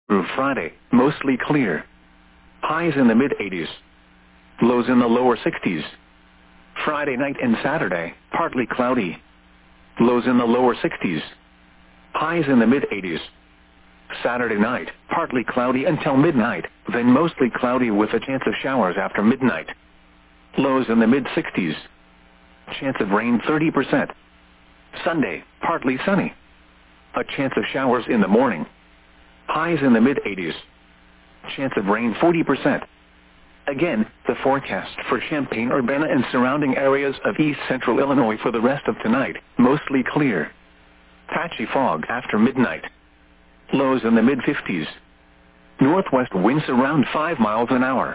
Through Friday, mostly clear. Highs in the mid-80s. Lows in the lower 60s. Friday night and Saturday, partly cloudy. Lows in the lower 60s. Highs in the mid-80s. Saturday night, partly cloudy until midnight, then mostly cloudy with a chance of showers after midnight. Lows in the mid-60s. Chance of rain 30%. Sunday, partly sunny. A chance of showers in the morning. Highs in the mid-80s. Chance of rain 40%. Again, the forecast for Champaign-Urbana and surrounding areas of east central Illinois for the rest of tonight, mostly clear. Patchy fog after midnight. Lows in the mid-50s. Northwest winds around 5 miles an hour.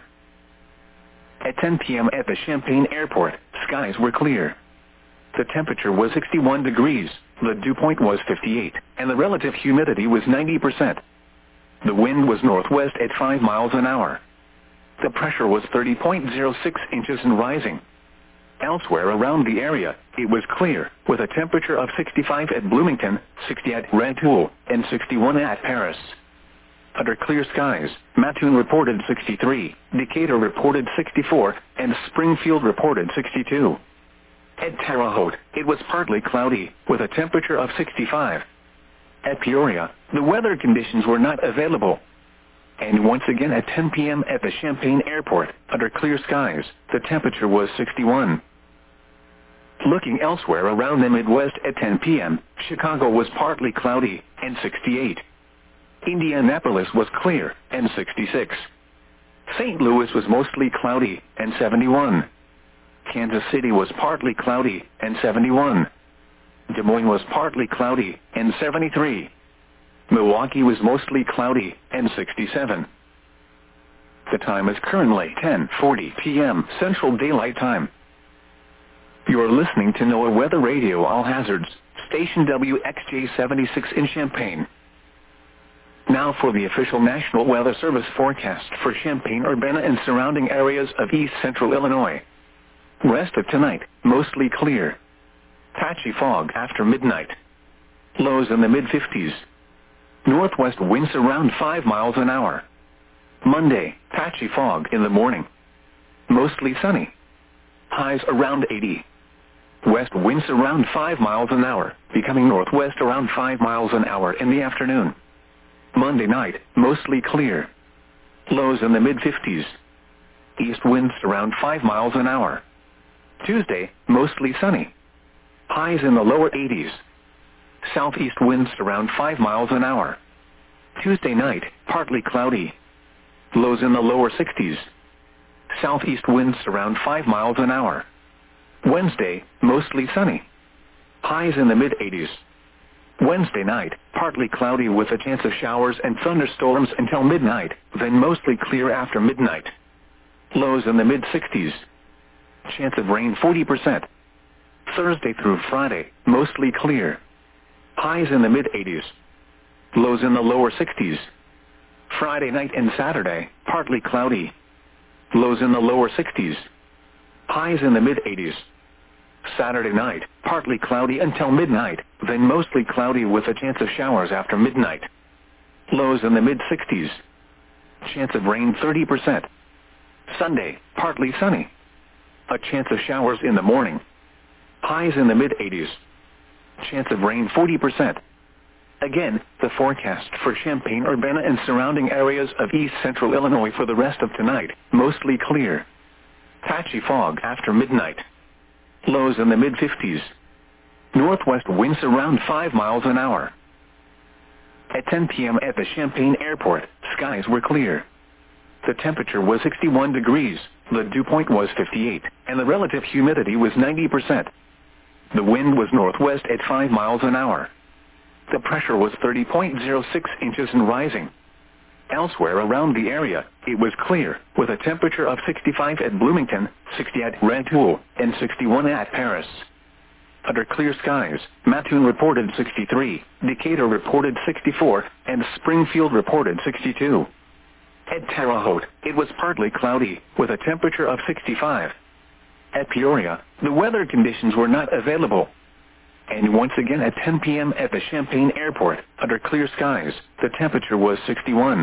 At 10 p.m. at the Champaign Airport, skies were clear. The temperature was 61 degrees, the dew point was 58, and the relative humidity was 90%. The wind was northwest at 5 miles an hour. The pressure was 30.06 inches and rising. Elsewhere around the area, it was clear, with a temperature of 65 at Bloomington, 60 at Rantoul, and 61 at Paris. Under clear skies, Mattoon reported 63, Decatur reported 64, and Springfield reported 62. At Terre Haute, it was partly cloudy, with a temperature of 65. At Peoria, the weather conditions were not available. And once again at 10 p.m. at the Champaign Airport, under clear skies, the temperature was 61. Looking elsewhere around the Midwest at 10 p.m., Chicago was partly cloudy, and 68. Indianapolis was clear, and 66. St. Louis was mostly cloudy, and 71. Kansas City was partly cloudy, and 71. Des Moines was partly cloudy, and 73. Milwaukee was mostly cloudy, and 67. The time is currently 10:40 p.m. Central Daylight Time. You're listening to NOAA Weather Radio All Hazards, station WXJ-76 in Champaign. Now for the official National Weather Service forecast for Champaign-Urbana and surrounding areas of east central Illinois. Rest of tonight, mostly clear. Patchy fog after midnight. Lows in the mid-50s. Northwest winds around 5 miles an hour. Monday, patchy fog in the morning. Mostly sunny. Highs around 80. West winds around 5 miles an hour, becoming northwest around 5 miles an hour in the afternoon. Monday night, mostly clear. Lows in the mid-50s. East winds around 5 miles an hour. Tuesday, mostly sunny. Highs in the lower 80s. Southeast winds around 5 miles an hour. Tuesday night, partly cloudy. Lows in the lower 60s. Southeast winds around 5 miles an hour. Wednesday, mostly sunny. Highs in the mid-80s. Wednesday night, partly cloudy with a chance of showers and thunderstorms until midnight, then mostly clear after midnight. Lows in the mid-60s. Chance of rain 40%. Thursday through Friday, mostly clear. Highs in the mid-80s. Lows in the lower 60s. Friday night and Saturday, partly cloudy. Lows in the lower 60s. Highs in the mid-80s. Saturday night, partly cloudy until midnight, then mostly cloudy with a chance of showers after midnight. Lows in the mid-60s. Chance of rain 30%. Sunday, partly sunny. A chance of showers in the morning. Highs in the mid-80s. Chance of rain 40%. Again, the forecast for Champaign-Urbana and surrounding areas of east central Illinois for the rest of tonight, mostly clear. Patchy fog after midnight. Lows in the mid-50s. Northwest winds around 5 miles an hour. At 10 p.m. at the Champaign Airport, skies were clear. The temperature was 61 degrees, the dew point was 58, and the relative humidity was 90%. The wind was northwest at 5 miles an hour. The pressure was 30.06 inches and rising. Elsewhere around the area, it was clear, with a temperature of 65 at Bloomington, 60 at Rantoul, and 61 at Paris. Under clear skies, Mattoon reported 63, Decatur reported 64, and Springfield reported 62. At Terre Haute, it was partly cloudy, with a temperature of 65. At Peoria, the weather conditions were not available. And once again at 10 p.m. at the Champaign Airport, under clear skies, the temperature was 61.